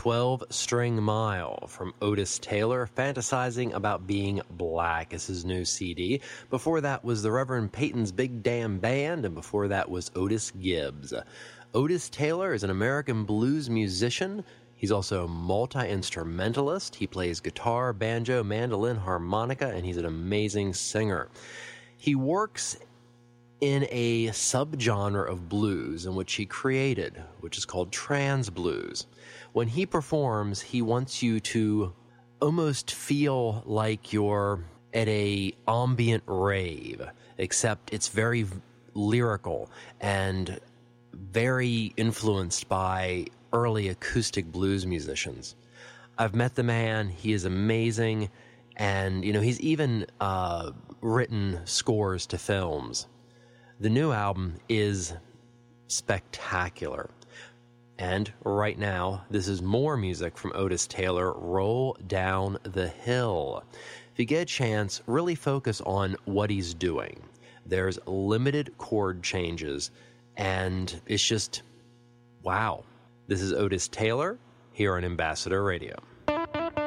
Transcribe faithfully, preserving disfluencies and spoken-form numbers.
twelve-String Mile from Otis Taylor, fantasizing about being black is his new C D. Before that was the Reverend Peyton's Big Damn Band, and before that was Otis Gibbs. Otis Taylor is an American blues musician. He's also a multi-instrumentalist. He plays guitar, banjo, mandolin, harmonica, and he's an amazing singer. He works in a subgenre of blues in which he created, which is called trans blues. When he performs, he wants you to almost feel like you're at a ambient rave, except it's very lyrical and very influenced by early acoustic blues musicians. I've met the man. He is amazing. And, you know, he's even uh, written scores to films. The new album is spectacular. And right now, this is more music from Otis Taylor, Roll Down the Hill. If you get a chance, really focus on what he's doing. There's limited chord changes, and it's just, wow. This is Otis Taylor here on Ambassador Radio.